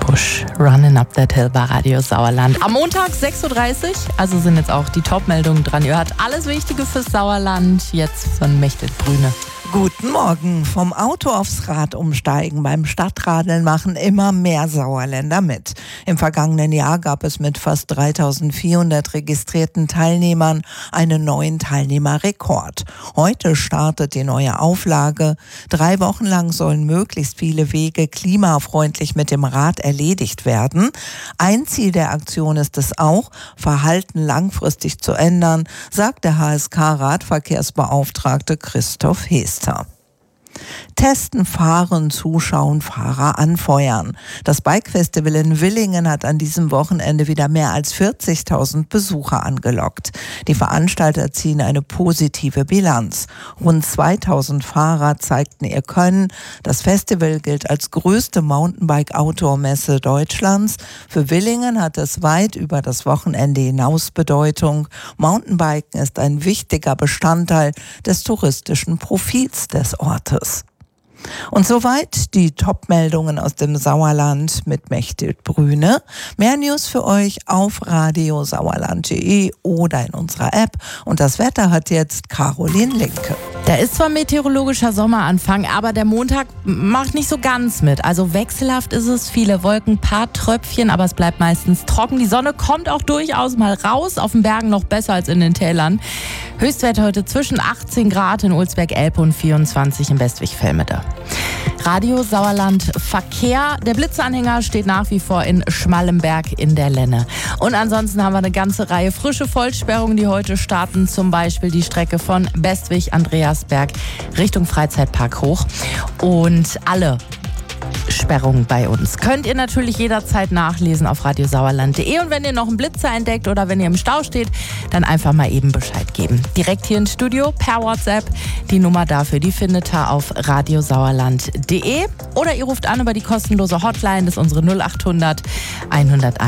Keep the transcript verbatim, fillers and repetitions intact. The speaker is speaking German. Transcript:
Bush, Running Up That Hill bei Radio Sauerland. Am Montag sechs Uhr dreißig, also sind jetzt auch die Top-Meldungen dran. Ihr hört alles Wichtige fürs Sauerland, jetzt von Mechthild Brüne. Guten Morgen. Vom Auto aufs Rad umsteigen beim Stadtradeln machen immer mehr Sauerländer mit. Im vergangenen Jahr gab es mit fast dreitausendvierhundert registrierten Teilnehmern einen neuen Teilnehmerrekord. Heute startet die neue Auflage. Drei Wochen lang sollen möglichst viele Wege klimafreundlich mit dem Rad erledigt werden. Ein Ziel der Aktion ist es auch, Verhalten langfristig zu ändern, sagt der H S K-Radverkehrsbeauftragte Christoph Heester. Testen, fahren, zuschauen, Fahrer anfeuern. Das Bike Festival in Villingen hat an diesem Wochenende wieder mehr als vierzigtausend Besucher angelockt. Die Veranstalter ziehen eine positive Bilanz. Rund zweitausend Fahrer zeigten ihr Können. Das Festival gilt als größte Mountainbike-Outdoor-Messe Deutschlands. Für Villingen hat es weit über das Wochenende hinaus Bedeutung. Mountainbiken ist ein wichtiger Bestandteil des touristischen Profils des Ortes. Und soweit die Top-Meldungen aus dem Sauerland mit Mechthild Brüne. Mehr News für euch auf radiosauerland punkt de oder in unserer App. Und das Wetter hat jetzt Caroline Linke. Da ist zwar meteorologischer Sommeranfang, aber der Montag macht nicht so ganz mit. Also wechselhaft ist es, viele Wolken, paar Tröpfchen, aber es bleibt meistens trocken. Die Sonne kommt auch durchaus mal raus, auf den Bergen noch besser als in den Tälern. Höchstwert heute zwischen achtzehn Grad in Olsberg-Elbe und vierundzwanzig in Bestwig-Velmede. Radio Sauerland Verkehr. Der Blitzanhänger steht nach wie vor in Schmallenberg in der Lenne. Und ansonsten haben wir eine ganze Reihe frische Vollsperrungen, die heute starten. Zum Beispiel die Strecke von Bestwig-Andreasberg Richtung Freizeitpark hoch. Und alle Sperrungen bei uns könnt ihr natürlich jederzeit nachlesen auf radiosauerland punkt de. Und wenn ihr noch einen Blitzer entdeckt oder wenn ihr im Stau steht, dann einfach mal eben Bescheid geben. Direkt hier ins Studio per WhatsApp. Die Nummer dafür, die findet ihr auf radiosauerland punkt de. Oder ihr ruft an über die kostenlose Hotline, das ist unsere null acht hundert, hundert